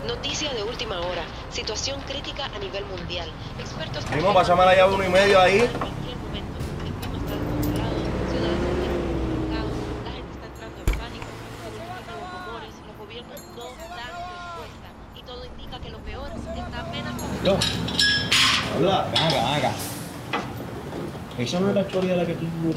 Noticia de última hora. Situación crítica a nivel mundial. Expertos... Primo, pásame la llave 1,5 ahí. En cualquier momento. El clima está descontrolado. Ciudades enteras en caos. La gente está entrando en pánico. Surgen nuevos rumores. Los gobiernos no dan respuesta. Y todo indica que lo peor está apenas comenzando. Habla, ven acá. Esa no es la historia de la que tú